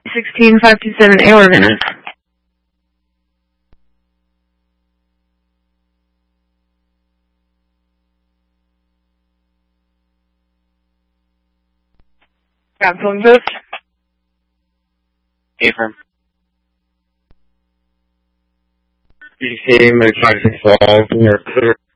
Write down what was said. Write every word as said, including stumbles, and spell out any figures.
sixteen five two seven A Oregon. Captain Booth. Affirm. B C, make five six five, near clear.